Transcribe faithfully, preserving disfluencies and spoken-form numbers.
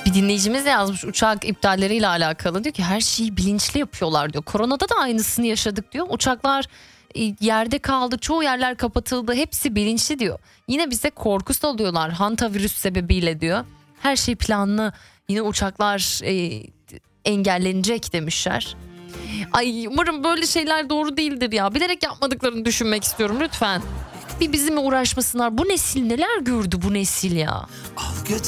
Bir dinleyicimiz de yazmış uçak iptalleriyle alakalı. Diyor ki her şeyi bilinçli yapıyorlar diyor. Koronada da aynısını yaşadık diyor. Uçaklar e, yerde kaldı. Çoğu yerler kapatıldı. Hepsi bilinçli diyor. Yine bize korku salıyorlar hantavirüs sebebiyle diyor. Her şey planlı. Yine uçaklar e, engellenecek demişler. Ay umarım böyle şeyler doğru değildir ya. Bilerek yapmadıklarını düşünmek istiyorum lütfen. Bir bizimle uğraşmasınlar. Bu nesil neler gördü bu nesil ya. Al götür.